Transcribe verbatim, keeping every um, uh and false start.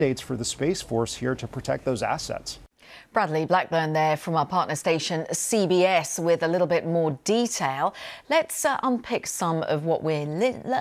Dates for the Space Force here to protect those assets. Bradley Blackburn there from our partner station C B S with a little bit more detail. Let's uh, unpick some of what we're learning.